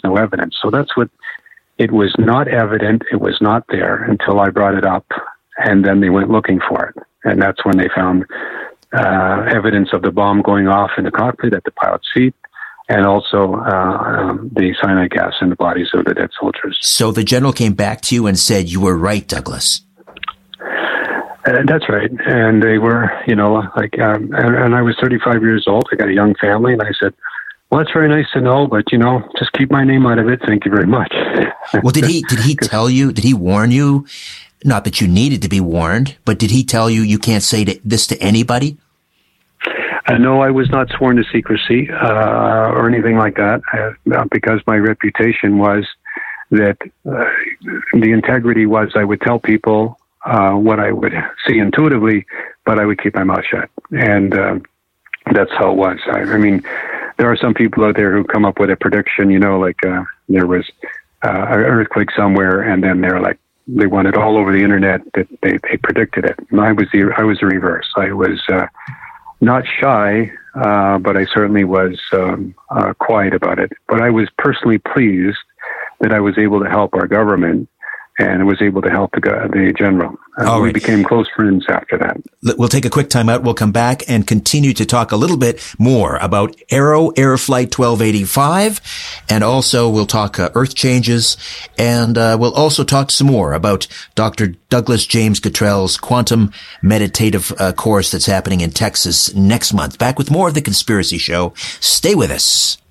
no evidence. So that's what, it was not evident, it was not there until I brought it up, and then they went looking for it. And that's when they found evidence of the bomb going off in the cockpit at the pilot's feet, and also the cyanide gas in the bodies of the dead soldiers. So the general came back to you and said, you were right, Douglas. That's right. And they were, and I was 35 years old. I got a young family, and I said, well, that's very nice to know, but, just keep my name out of it. Thank you very much. Well, did he tell you, did he warn you? Not that you needed to be warned, but did he tell you you can't say this to anybody? No, I was not sworn to secrecy or anything like that, because my reputation was that the integrity was I would tell people what I would see intuitively, but I would keep my mouth shut. And that's how it was. I mean, there are some people out there who come up with a prediction, there was an earthquake somewhere, and then they want it all over the internet that they predicted it. And I was the reverse. I was not shy, but I certainly was quiet about it. But I was personally pleased that I was able to help our government, and I was able to help the general. We became close friends after that. We'll take a quick time out. We'll come back and continue to talk a little bit more about Arrow Air Flight 1285. And also we'll talk Earth changes. And we'll also talk some more about Dr. Douglas James Cottrell's quantum meditative course that's happening in Texas next month. Back with more of The Conspiracy Show. Stay with us.